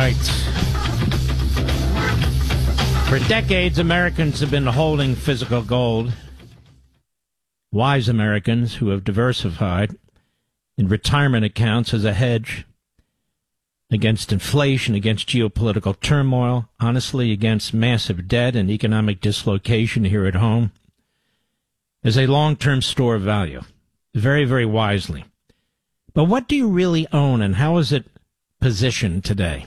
right. For decades, Americans have been holding physical gold. Wise Americans who have diversified in retirement accounts as a hedge against inflation, against geopolitical turmoil, honestly, against massive debt and economic dislocation here at home, as a long-term store of value. Very, very wisely. But what do you really own, and how is it positioned today?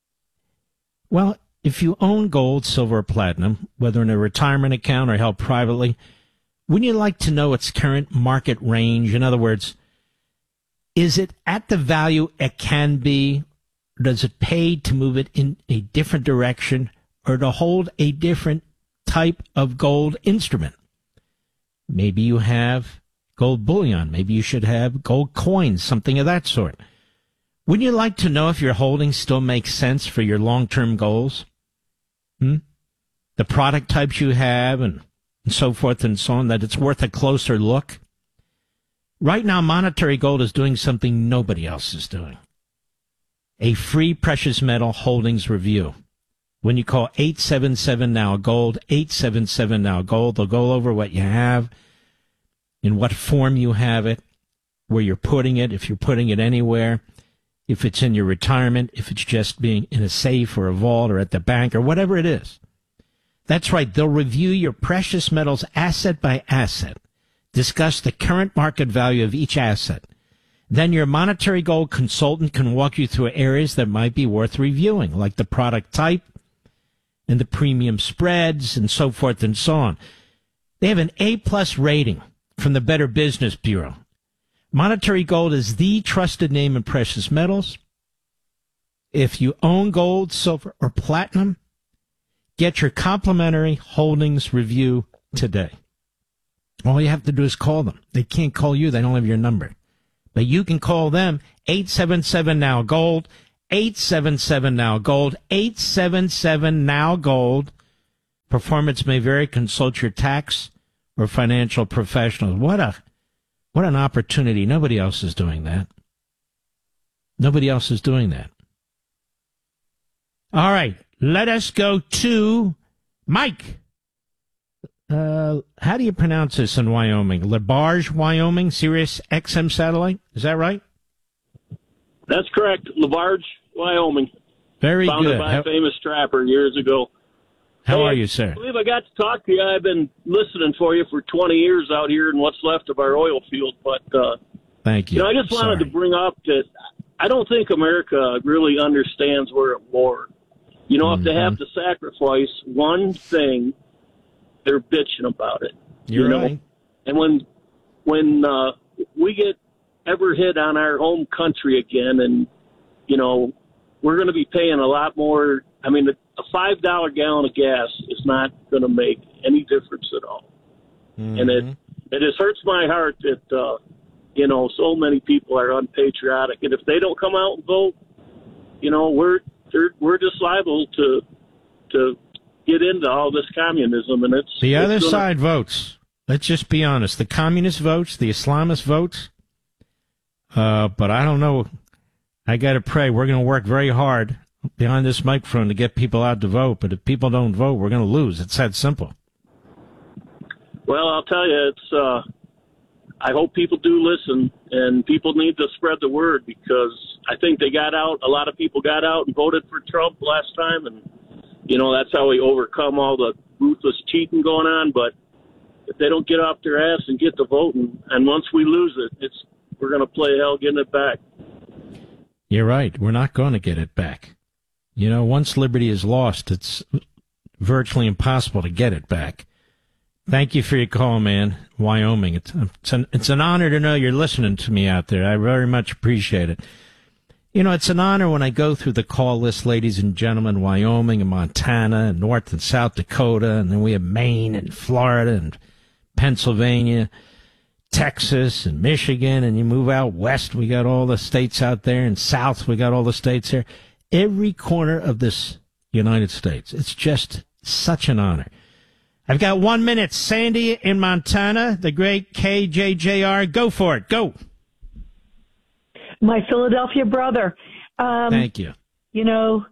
Well, if you own gold, silver, or platinum, whether in a retirement account or held privately, wouldn't you like to know its current market range? In other words, is it at the value it can be? Or does it pay to move it in a different direction or to hold a different type of gold instrument? Maybe you have gold bullion. Maybe you should have gold coins, something of that sort. Wouldn't you like to know if your holdings still make sense for your long-term goals? The product types you have and so forth and so on, that it's worth a closer look? Right now, Monetary Gold is doing something nobody else is doing. A free precious metal holdings review. When you call 877-NOW-GOLD, 877-NOW-GOLD, they'll go over what you have, in what form you have it, where you're putting it, if you're putting it anywhere, if it's in your retirement, if it's just being in a safe or a vault or at the bank or whatever it is. That's right. They'll review your precious metals asset by asset, discuss the current market value of each asset. Then your Monetary Gold consultant can walk you through areas that might be worth reviewing, like the product type and the premium spreads and so forth and so on. They have an A-plus rating from the Better Business Bureau. Monetary Gold is the trusted name in precious metals. If you own gold, silver, or platinum, get your complimentary holdings review today. All you have to do is call them. They can't call you. They don't have your number. But you can call them, 877-NOW-GOLD, 877-NOW-GOLD, 877-NOW-GOLD. Performance may vary. Consult your tax or financial professionals. What an opportunity. Nobody else is doing that. Nobody else is doing that. All right. Let us go to Mike. How do you pronounce this in Wyoming? LaBarge, Wyoming, Sirius XM satellite? Is that right? That's correct. LaBarge, Wyoming. Very Founded good. by a famous trapper years ago. How are you, sir? I believe I got to talk to you. I've been listening for you for 20 years out here in what's left of our oil field. But thank you. I just wanted to bring up that I don't think America really understands we're at war. If they have to sacrifice one thing, they're bitching about it. You're right. And when we get ever hit on our home country again, and we're going to be paying a lot more. I mean, a $5 gallon of gas is not going to make any difference at all. And it just hurts my heart that so many people are unpatriotic, and if they don't come out and vote, we're just liable to get into all this communism, and it's the other side votes. Let's just be honest. The communist votes, the Islamist votes. But I don't know. I got to pray. We're going to work very hard behind this microphone to get people out to vote. But if people don't vote, we're going to lose. It's that simple. Well, I'll tell you, it's. I hope people do listen, and people need to spread the word, because I think they got out. A lot of people got out and voted for Trump last time, and that's how we overcome all the ruthless cheating going on. But if they don't get off their ass and get to voting, and once we lose it, we're going to play hell getting it back. You're right. We're not going to get it back. Once liberty is lost, it's virtually impossible to get it back. Thank you for your call, man. Wyoming. It's an honor to know you're listening to me out there. I very much appreciate it. It's an honor when I go through the call list, ladies and gentlemen, Wyoming and Montana and North and South Dakota, and then we have Maine and Florida and Pennsylvania, Texas and Michigan, and you move out west, we got all the states out there, and south, we got all the states here. Every corner of this United States. It's just such an honor. I've got 1 minute. Sandy in Montana, the great KJJR. Go for it. Go. My Philadelphia brother. Thank you.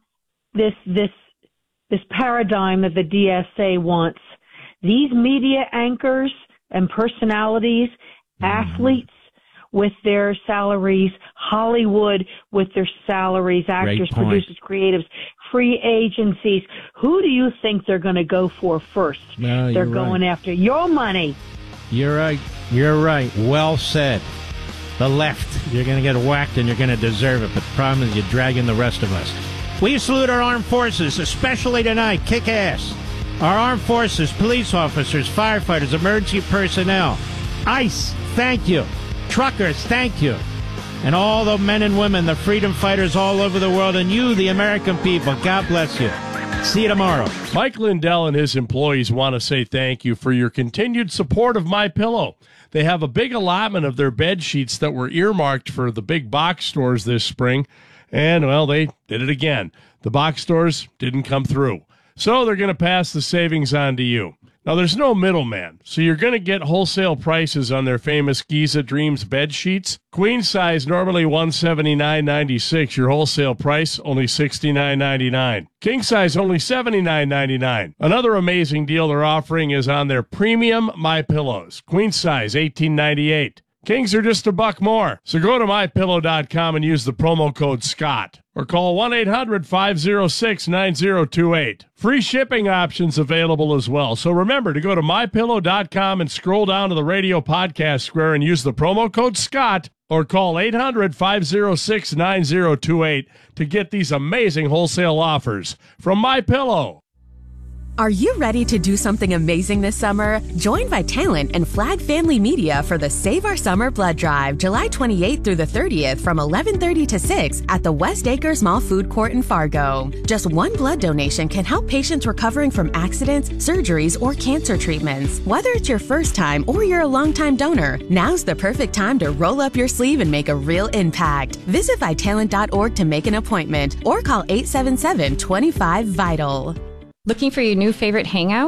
this paradigm that the DSA wants. These media anchors and personalities, athletes with their salaries, Hollywood with their salaries, actors, producers, creatives, free agencies. Who do you think they're going to go for first? No, they're going after your money. You're right. You're right. Well said. The left. You're going to get whacked and you're going to deserve it. But the problem is you're dragging the rest of us. We salute our armed forces, especially tonight. Kick ass. Our armed forces, police officers, firefighters, emergency personnel. ICE, thank you. Truckers, thank you. And all the men and women, the freedom fighters all over the world, and you, the American people, God bless you. See you tomorrow. Mike Lindell and his employees want to say thank you for your continued support of MyPillow. They have a big allotment of their bed sheets that were earmarked for the big box stores this spring, and, well, they did it again. The box stores didn't come through. So they're going to pass the savings on to you. Now, there's no middleman, so you're going to get wholesale prices on their famous Giza Dreams bed sheets. Queen size, normally $179.96. Your wholesale price, only $69.99. King size, only $79.99. Another amazing deal they're offering is on their premium MyPillows. Queen size, $18.98. Kings are just $1 more. So go to MyPillow.com and use the promo code SCOTT. Or call 1-800-506-9028. Free shipping options available as well. So remember to go to MyPillow.com and scroll down to the radio podcast square and use the promo code SCOTT. Or call 800-506-9028 to get these amazing wholesale offers from MyPillow. Are you ready to do something amazing this summer? Join Vitalant and Flag Family Media for the Save Our Summer Blood Drive, July 28th through the 30th from 11:30 to 6 at the West Acres Mall Food Court in Fargo. Just one blood donation can help patients recovering from accidents, surgeries, or cancer treatments. Whether it's your first time or you're a longtime donor, now's the perfect time to roll up your sleeve and make a real impact. Visit Vitalant.org to make an appointment or call 877-25-VITAL. Looking for your new favorite hangout?